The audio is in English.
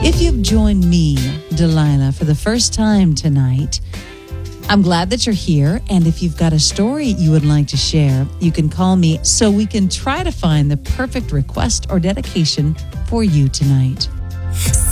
If you've joined me, Delilah, for the first time tonight, I'm glad that you're here. And if you've got a story you would like to share, you can call me so we can try to find the perfect request or dedication for you tonight.